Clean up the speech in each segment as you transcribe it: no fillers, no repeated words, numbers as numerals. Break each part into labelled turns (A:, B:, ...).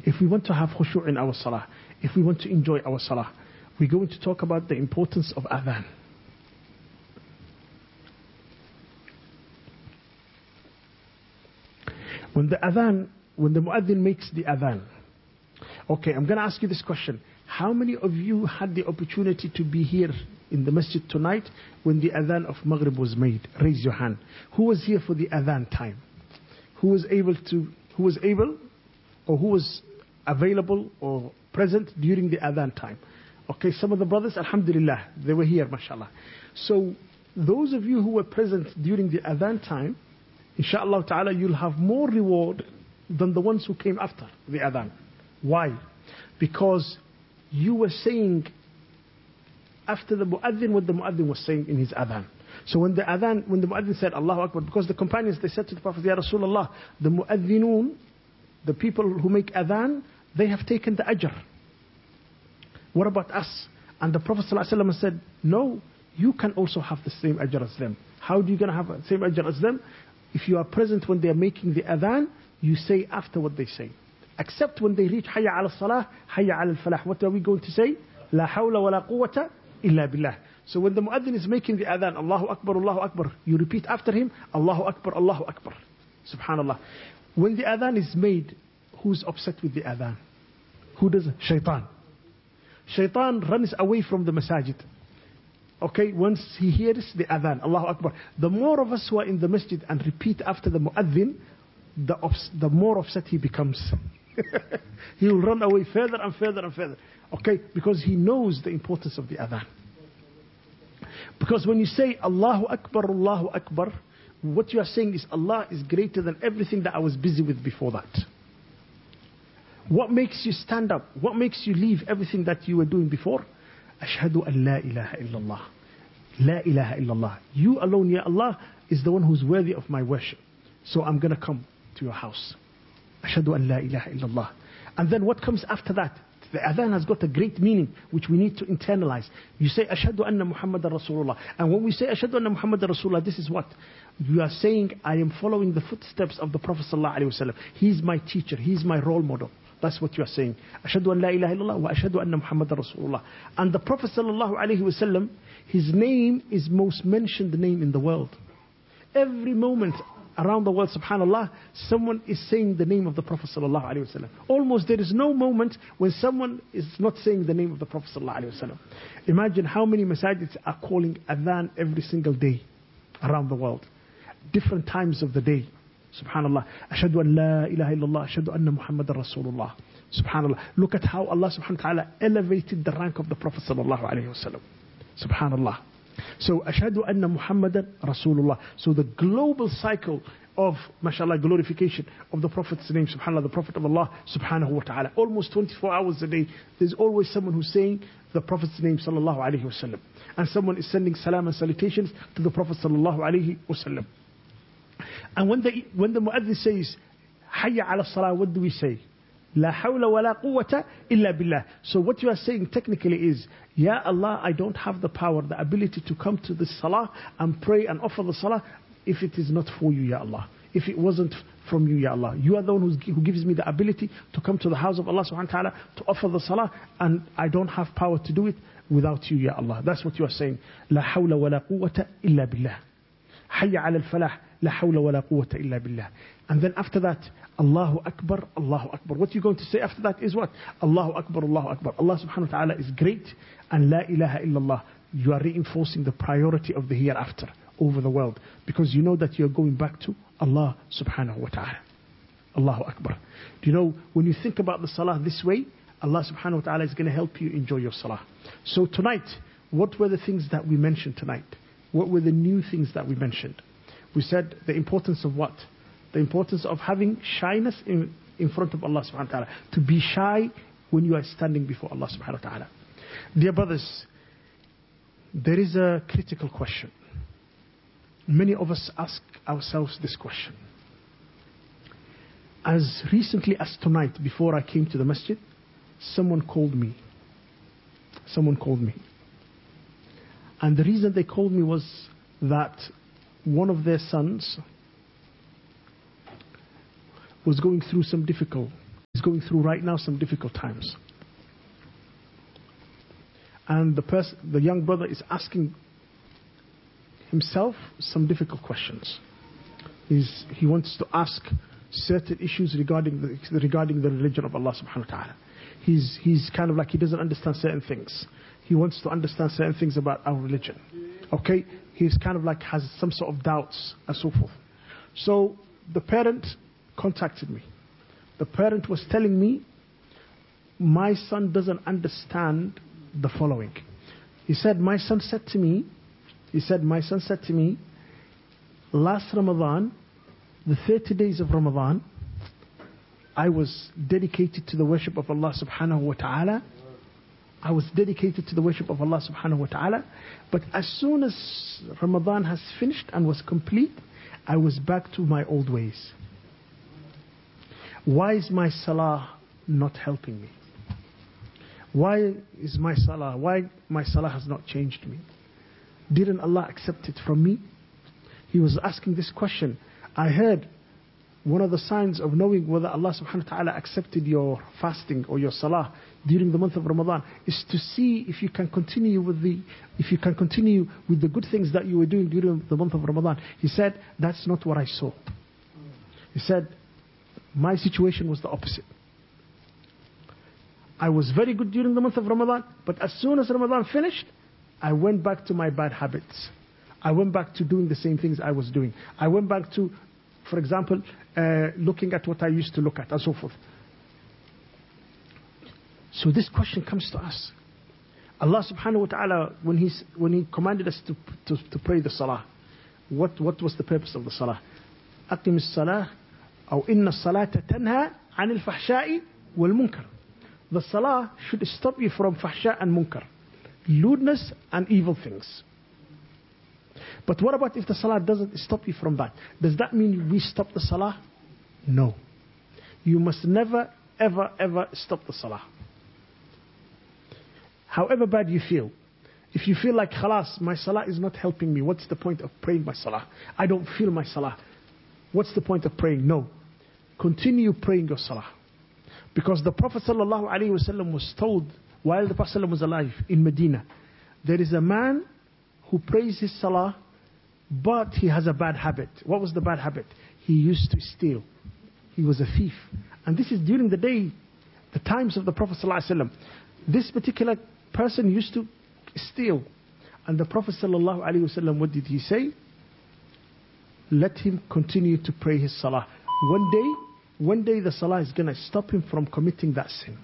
A: if we want to have khushu' in our salah, if we want to enjoy our salah, we're going to talk about the importance of adhan. When the muadhin makes the adhan, okay, I'm going to ask you this question. How many of you had the opportunity to be here in the masjid tonight when the adhan of Maghrib was made? Raise your hand. Who was here for the adhan time? Who was available or present during the adhan time? Okay, some of the brothers, alhamdulillah, they were here, mashallah. So, those of you who were present during the adhan time, inshallah ta'ala, you'll have more reward than the ones who came after the adhan. Why? Because you were saying after the muadhin what the muadhin was saying in his adhan. So when the muadhin said Allahu Akbar, because the companions, they said to the Prophet, Ya Rasulullah, the muadhinun, the people who make adhan, they have taken the ajr. What about us? And the Prophet ﷺ said, no, you can also have the same ajr as them. How are you going to have the same ajr as them? If you are present when they are making the adhan, you say after what they say. Except when they reach Hayya ala salah, Hayya ala falah. What are we going to say? La hawla wa la quwwata illa billah. So when the muadhin is making the adhan, Allahu Akbar, you repeat after him, Allahu Akbar. Subhanallah. When the adhan is made, who's upset with the adhan? Who does it? Shaitan. Shaitan runs away from the masajid. Okay, once he hears the adhan, Allahu Akbar. The more of us who are in the masjid and repeat after the muadhin, the more upset he becomes. He will run away further and further and further. Okay, because he knows the importance of the adhan. Because when you say Allahu Akbar, what you are saying is Allah is greater than everything that I was busy with before that. What makes you stand up? What makes you leave everything that you were doing before? Ashhadu an la ilaha illallah. La ilaha illallah. You alone, Ya Allah, is the one who's worthy of my worship. So I'm going to come to your house. Ashhadu an la ilaha illallah. And then what comes after that? The adhan has got a great meaning which we need to internalize. You say Ashhadu anna Muhammadan Rasulullah. And when we say Ashhadu anna Muhammadan Rasulullah, this is what? You are saying, I am following the footsteps of the Prophet sallallahu alaihi wasallam. He's my teacher. He's my role model. That's what you are saying. Ashhadu an la ilaha illallah wa ashhadu anna Muhammadan Rasulullah. And the Prophet sallallahu alaihi wasallam, his name is most mentioned name in the world. Every moment around the world, subhanallah, someone is saying the name of the Prophet sallallahu alaihi wasallam. Almost there is no moment when someone is not saying the name of the Prophet sallallahu alaihi wasallam. Imagine how many masajids are calling adhan every single day around the world. Different times of the day. Subhanallah. Ashhadu an la ilaha illallah. Ashhadu anna Muhammadan Rasulullah. Subhanallah. Look at how Allah subhanahu wa ta'ala elevated the rank of the Prophet sallallahu alaihi wasallam. Subhanallah. So, Ashhadu anna Muhammadan Rasulullah. So the global cycle of, mashallah, glorification of the Prophet's name, subhanallah, the Prophet of Allah, subhanahu wa ta'ala. Almost 24 hours a day, there's always someone who's saying the Prophet's name, sallallahu alayhi wa sallam. And someone is sending salam and salutations to the Prophet, sallallahu alayhi wa sallam. And when the muadhin says, Hayya ala salah, what do we say? La hawla wa la quwwata illa billah. So what you are saying technically is, Ya Allah, I don't have the power, the ability to come to this salah and pray and offer the salah if it is not for you, Ya Allah. If it wasn't from you, Ya Allah. You are the one who gives me the ability to come to the house of Allah subhanahu wa ta'ala to offer the salah, and I don't have power to do it without you, Ya Allah. That's what you are saying. La hawla wa la quwwata illa billah. Hayya ala al-falah. La hawla wa la quwwata illa billah. And then after that, Allahu Akbar, Allahu Akbar. What you're going to say after that is what? Allahu Akbar, Allahu Akbar. Allah subhanahu wa ta'ala is great, and la ilaha illallah. You are reinforcing the priority of the hereafter over the world, because you know that you're going back to Allah subhanahu wa ta'ala. Allahu Akbar. Do you know, when you think about the salah this way, Allah subhanahu wa ta'ala is going to help you enjoy your salah. So tonight, what were the things that we mentioned tonight? What were the new things that we mentioned? We said the importance of what? The importance of having shyness in front of Allah subhanahu wa ta'ala. To be shy when you are standing before Allah subhanahu wa ta'ala. Dear brothers, there is a critical question. Many of us ask ourselves this question. As recently as tonight, before I came to the masjid, someone called me. And the reason they called me was that one of their sons was going through some difficult going through right now some difficult times. And the young brother is asking himself some difficult questions. He wants to ask certain issues regarding the religion of Allah subhanahu wa ta'ala. He's kind of like he doesn't understand certain things. He wants to understand certain things about our religion. Okay? He's kind of like has some sort of doubts and so forth. So the parent contacted me. The parent was telling me, my son doesn't understand the following. He said, my son said to me, last Ramadan, the 30 days of Ramadan, I was dedicated to the worship of Allah subhanahu wa ta'ala. But as soon as Ramadan has finished and was complete, I was back to my old ways. Why is my salah not helping me? Why my salah has not changed me? Didn't Allah accept it from me? He was asking this question. I heard one of the signs of knowing whether Allah subhanahu wa ta'ala accepted your fasting or your salah during the month of Ramadan is to see if you can continue with the good things that you were doing during the month of Ramadan. He said, that's not what I saw. He said, my situation was the opposite. I was very good during the month of Ramadan, but as soon as Ramadan finished, I went back to my bad habits. I went back to doing the same things I was doing. I went back to, for example, looking at what I used to look at and so forth. So this question comes to us. Allah subhanahu wa ta'ala, when He commanded us to pray the salah, what was the purpose of the salah? أقم الصلاة أو إن الصلاة تنهى عن الفحشاء والمنكر. The salah should stop you from fahsha and munkar, lewdness and evil things. But what about if the salah doesn't stop you from that? Does that mean we stop the salah? No. You must never, ever, ever stop the salah. However bad you feel, if you feel like, khalas, my salah is not helping me, what's the point of praying my salah? I don't feel my salah. What's the point of praying? No. Continue praying your salah. Because the Prophet ﷺ was told, while the Prophet ﷺ was alive in Medina, there is a man who prays his salah, but he has a bad habit. What was the bad habit? He used to steal. He was a thief. And this is during the day, the times of the Prophet ﷺ. This particular person used to steal. And the Prophet ﷺ, what did he say? Let him continue to pray his salah. One day the salah is going to stop him from committing that sin.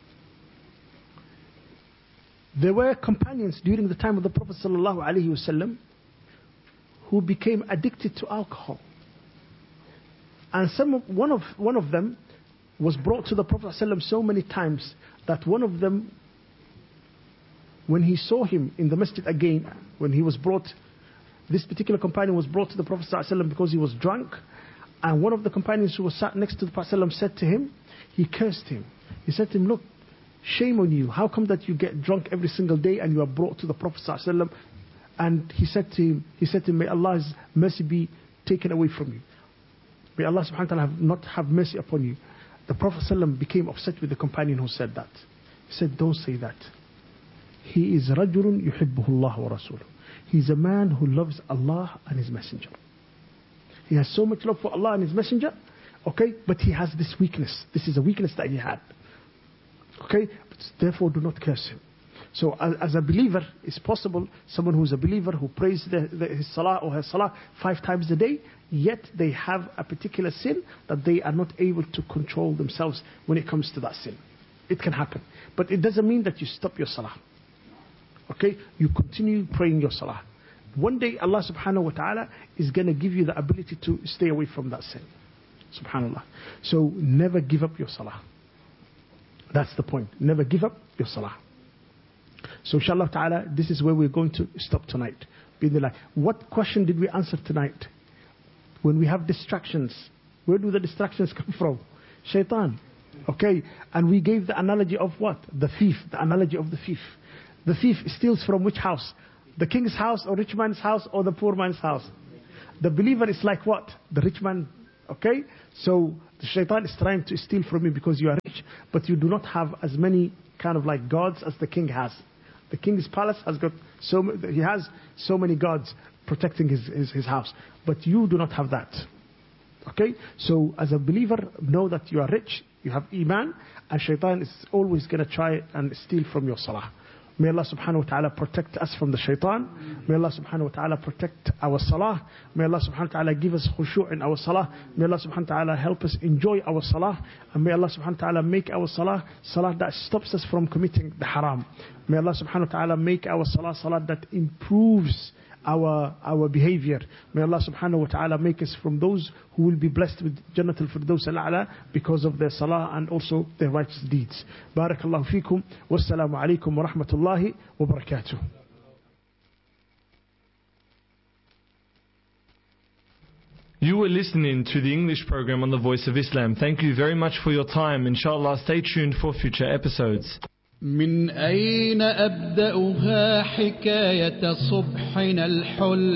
A: There were companions during the time of the Prophet ﷺ who became addicted to alcohol. And one of them was brought to the Prophet ﷺ so many times that one of them, when he saw him in the masjid again, when he was brought, this particular companion was brought to the Prophet ﷺ because he was drunk. And one of the companions who was sat next to the Prophet ﷺ said to him, he cursed him. He said to him, look, shame on you. How come that you get drunk every single day and you are brought to the Prophet ﷺ? And he said to him, may Allah's mercy be taken away from you. May Allah subhanahu wa ta'ala not have mercy upon you. The Prophet ﷺ became upset with the companion who said that. He said, don't say that. He is rajulun yuhibbuhu Allah wa rasuluh. He's a man who loves Allah and His Messenger. He has so much love for Allah and His Messenger, okay, but he has this weakness. This is a weakness that he had. Okay, but therefore do not curse him. So as a believer, it's possible someone who's a believer who prays his salah or her salah 5 times a day, yet they have a particular sin that they are not able to control themselves when it comes to that sin. It can happen. But it doesn't mean that you stop your salah. Okay, you continue praying your salah. One day Allah subhanahu wa ta'ala is going to give you the ability to stay away from that sin. Subhanallah. So never give up your salah. That's the point. Never give up your salah. So inshallah ta'ala, this is where we're going to stop tonight. What question did we answer tonight? When we have distractions, where do the distractions come from? Shaitan. Okay, and we gave the analogy of what? The thief. The analogy of the thief. The thief steals from which house? The king's house or rich man's house or the poor man's house? The believer is like what? The rich man Okay? So the shaitan is trying to steal from you because you are rich, but you do not have as many kind of like gods as the king has. The king's palace has got he has so many gods protecting his house, but you do not have that. Okay? So as a believer, know that you are rich, you have iman, and shaitan is always going to try and steal from your salah. May Allah subhanahu wa ta'ala protect us from the shaitan. May Allah subhanahu wa ta'ala protect our salah. May Allah subhanahu wa ta'ala give us khushu' in our salah. May Allah subhanahu wa ta'ala help us enjoy our salah. And may Allah subhanahu wa ta'ala make our salah that stops us from committing the haram. May Allah subhanahu wa ta'ala make our salah that improves our behavior. May Allah subhanahu wa ta'ala make us from those who will be blessed with Jannatul Firdaus al-A'la because of their salah and also their righteous deeds. Barakallahu feekum. Wassalamu alaikum wa rahmatullahi wa barakatuh.
B: You were listening to the English program on The Voice of Islam. Thank you very much for your time. Inshallah, stay tuned for future episodes.
C: من أين أبدأها حكاية صبحنا الحل